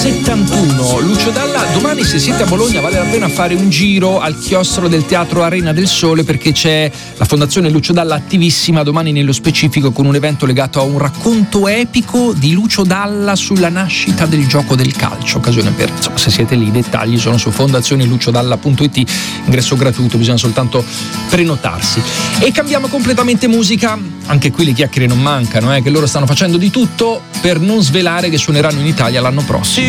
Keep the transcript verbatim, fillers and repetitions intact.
settantuno. Lucio Dalla, domani se siete a Bologna vale la pena fare un giro al chiostro del Teatro Arena del Sole, perché c'è la Fondazione Lucio Dalla attivissima domani nello specifico con un evento legato a un racconto epico di Lucio Dalla sulla nascita del gioco del calcio. Occasione per, insomma, se siete lì, i dettagli sono su fondazione luciodalla punto it, ingresso gratuito, bisogna soltanto prenotarsi. E cambiamo completamente musica, anche qui le chiacchiere non mancano, eh, che loro stanno facendo di tutto per non svelare che suoneranno in Italia l'anno prossimo.